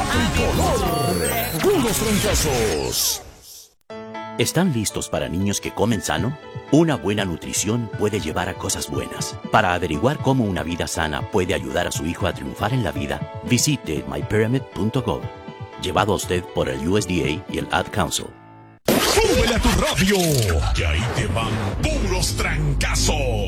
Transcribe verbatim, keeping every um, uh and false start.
tricolor. Puros trancazos. ¿Están listos para niños que comen sano? Una buena nutrición puede llevar a cosas buenas. Para averiguar cómo una vida sana puede ayudar a su hijo a triunfar en la vida, visite my pyramid punto gov. Llevado a usted por el U S D A y el Ad Council. ¡Súbele a tu radio! Que ahí te van puros trancazos.